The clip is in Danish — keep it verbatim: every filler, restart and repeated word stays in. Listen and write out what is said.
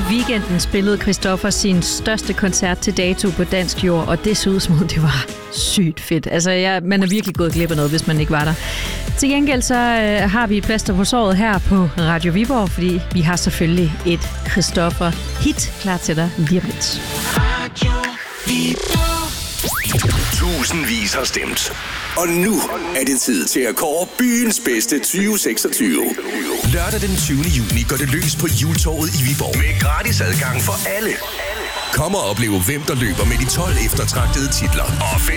weekenden spillede Christoffer sin største koncert til dato på dansk jord, og det så ud som om det var sygt fedt. Altså, ja, man er virkelig gået glip af noget, hvis man ikke var der. Til gengæld så øh, har vi et plaster på såret her på Radio Viborg, fordi vi har selvfølgelig et Christoffer-hit klar til dig lige om lidt. Radio Viborg. Tusindvis har stemt. Og nu er det tid til at kåre byens bedste tyve seksogtyve. Lørdag den tyvende juni går det løs på Hjultorvet i Viborg med gratis adgang for alle. Kom og opleve, hvem der løber med de tolv eftertragtede titler. Og